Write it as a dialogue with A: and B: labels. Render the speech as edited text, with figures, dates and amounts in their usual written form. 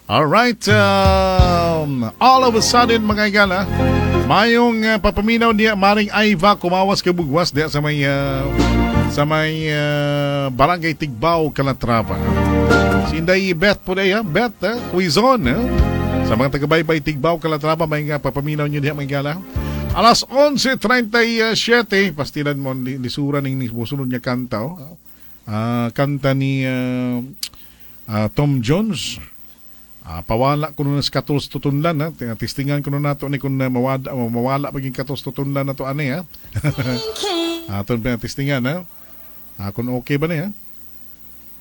A: Alright, all of a sudden mga igala, mayong papaminaw niya Maring Aiva kumawas kabugwas diya sa may barangay Tigbaw, Calatrava. Si Inday Beth po diya, Beth, Quizon, sa mga tagabaybay Tigbaw, Calatrava, may papaminaw niya diya mga igala. Alas 11:37, pastilan mo lisura ng musunod niya kanta, kanta ni Tom Jones. Pawala ko nun sa 14 tutunlan, tistingan ko nun nato ni kung mawala paging 14 tutunlan na to ani, ha. Aton pa tistingan, ha. Kung okay ba niya,